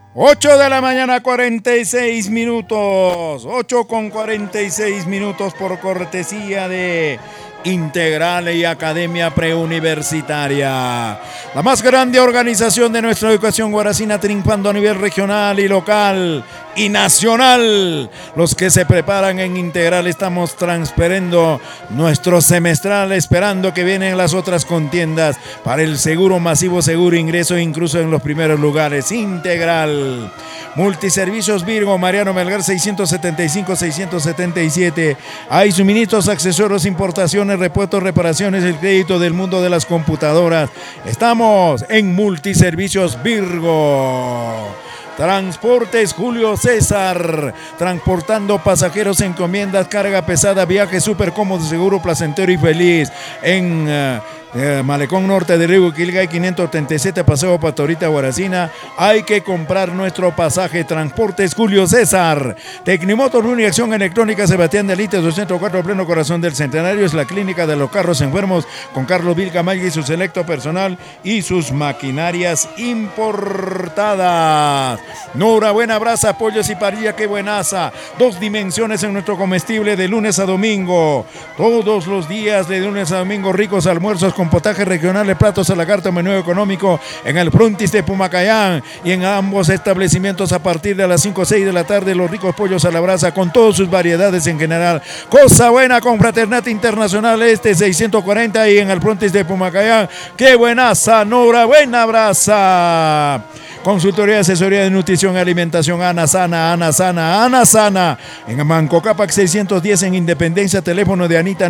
8 de la mañana, 46 minutos. 8 con 46 minutos por cortesía de Integral y Academia Preuniversitaria. La más grande organización de nuestra educación guaracina, triunfando a nivel regional y local y nacional. Los que se preparan en Integral estamos transfiriendo nuestro semestral, esperando que vienen las otras contiendas para el seguro masivo, seguro ingreso, incluso en los primeros lugares. Integral. Multiservicios Virgo, Mariano Melgar 675-677. Hay suministros, accesorios, importaciones, repuestos, reparaciones, el crédito del mundo de las computadoras. Estamos en Multiservicios Virgo. Transportes Julio César, transportando pasajeros, encomiendas, carga pesada, viaje súper cómodo, seguro, placentero y feliz. En Malecón Norte de Río Quilgay 537, Paseo Pastorita Guaracina. Hay que comprar nuestro pasaje. Transportes Julio César. Tecnimotor, Acción Electrónica Sebastián de Alites 204, pleno corazón del Centenario. Es la clínica de los carros enfermos con Carlos Vilcamay y su selecto personal y sus maquinarias importadas. Nora, buena brasa, pollos y parrilla, qué buenaza. 2 dimensiones en nuestro comestible de lunes a domingo. Todos los días de lunes a domingo, ricos almuerzos con potajes regionales, platos a la carta, menú económico en el Frontis de Pumacayán y en ambos establecimientos a partir de las 5 o 6 de la tarde, los ricos pollos a la brasa con todas sus variedades en general. Cosa buena con Fraternata Internacional 640 y en el Frontis de Pumacayán. ¡Qué buenaza, Nora! ¡Buena brasa! Consultoría y asesoría de nutrición y alimentación Ana Sana, Ana Sana, Ana Sana. En Manco Cápac 610 en Independencia, teléfono de Anita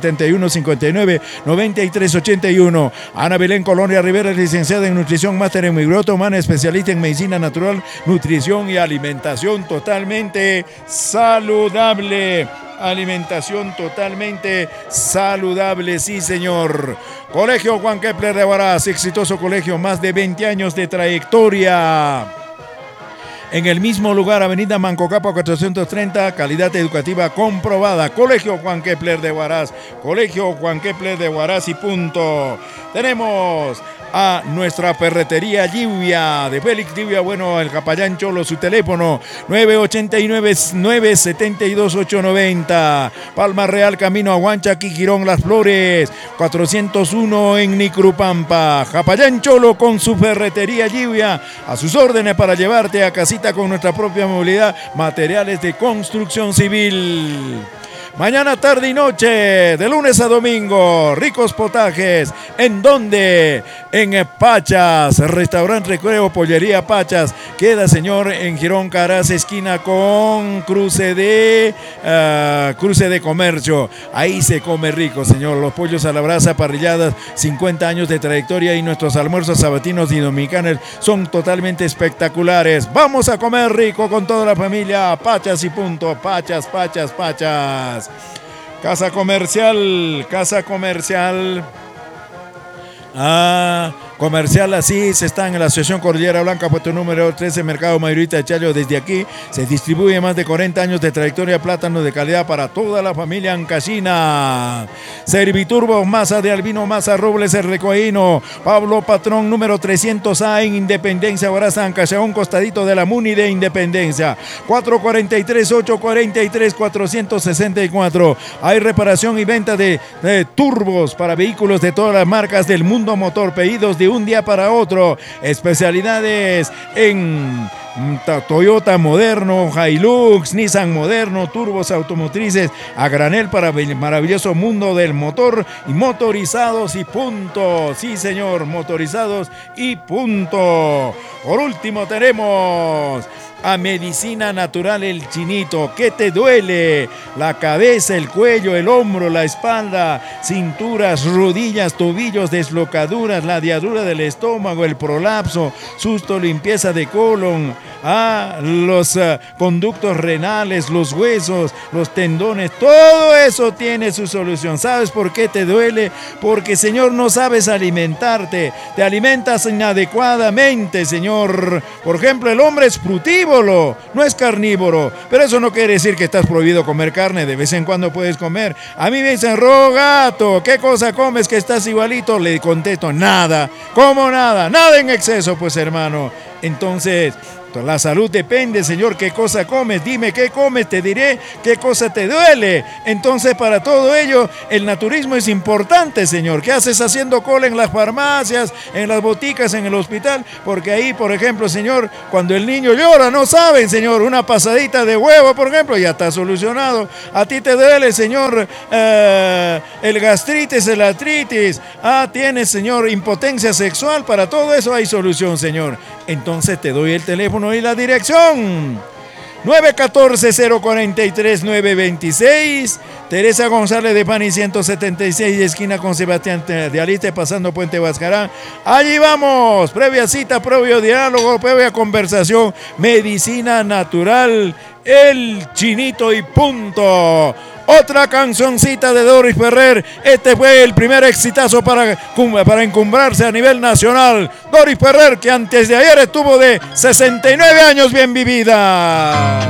971-59-9381. Ana Belén Colonia Rivera, licenciada en nutrición, máster en microbiota humana, especialista en medicina natural, nutrición y alimentación totalmente saludable. Alimentación totalmente saludable, sí señor. Colegio Juan Kepler de Huaraz, exitoso colegio, más de 20 años de trayectoria. En el mismo lugar, Avenida Mancocapa 430, calidad educativa comprobada. Colegio Juan Kepler de Huaraz, Colegio Juan Kepler de Huaraz y punto. Tenemos a nuestra ferretería Lluvia, de Félix Lluvia, bueno, el Capayán Cholo, su teléfono 989-972-890. Palma Real, camino a Huanchaquí, Girón Las Flores, 401 en Nicrupampa. Capayán Cholo con su ferretería Lluvia, a sus órdenes para llevarte a casita con nuestra propia movilidad, materiales de construcción civil. Mañana, tarde y noche, de lunes a domingo, ricos potajes. ¿En dónde? En Pachas, restaurante Recreo, pollería Pachas. Queda, señor, en Girón Caraz, esquina con cruce de comercio. Ahí se come rico, señor. Los pollos a la brasa, parrilladas, 50 años de trayectoria y nuestros almuerzos sabatinos y dominicanos son totalmente espectaculares. Vamos a comer rico con toda la familia. Pachas y punto. Pachas, Pachas, Pachas. Casa comercial. Comercial así se está en la Asociación Cordillera Blanca, puesto número 13, Mercado Mayorista de Chayo. Desde aquí se distribuye más de 40 años de trayectoria, plátanos de calidad para toda la familia ancashina. Serviturbo, masa de Albino, masa Robles, el Recoíno. Pablo Patrón, número 300A en Independencia, Huaraz, Ancash, a un costadito de la Muni de Independencia. 443-843-464. Hay reparación y venta de turbos para vehículos de todas las marcas del mundo motor, pedidos de un día para otro. Especialidades en Toyota moderno, Hilux, Nissan moderno, turbos automotrices a granel para el maravilloso mundo del motor y motorizados y punto. Sí, señor, motorizados y punto. Por último tenemos a Medicina Natural El Chinito. ¿Qué te duele? La cabeza, el cuello, el hombro, la espalda, cinturas, rodillas, tobillos, deslocaduras, la diadura del estómago, el prolapso, susto, limpieza de colon, los conductos renales, los huesos, los tendones, todo eso tiene su solución. ¿Sabes por qué te duele? Porque, señor, no sabes alimentarte, te alimentas inadecuadamente, señor. Por ejemplo, el hombre es frutívoro, no es carnívoro, pero eso no quiere decir que estás prohibido comer carne. De vez en cuando puedes comer. A mí me dicen: Rogato, ¿qué cosa comes que estás igualito? Le contesto: nada, como nada en exceso, pues, hermano. Entonces, La salud depende, Señor, qué cosa comes. Dime qué comes, te diré qué cosa te duele. Entonces, para todo ello, el naturismo es importante, Señor. ¿Qué haces haciendo cola en las farmacias, en las boticas, en el hospital? Porque ahí, por ejemplo, Señor, cuando el niño llora, no saben, Señor, una pasadita de huevo, por ejemplo, ya está solucionado. A ti te duele, Señor, el gastritis, el artritis. Tienes, Señor, impotencia sexual. Para todo eso hay solución, Señor. Entonces te doy el teléfono y la dirección. 914-043-926. Teresa González de Pani 176, esquina con Sebastián de Aliste, pasando Puente Vascarán. Allí vamos. Previa cita, previo diálogo, previa conversación. Medicina natural, el chinito y punto. Otra cancioncita de Doris Ferrer. Este fue el primer exitazo para encumbrarse a nivel nacional. Doris Ferrer, que antes de ayer estuvo de 69 años bien vivida.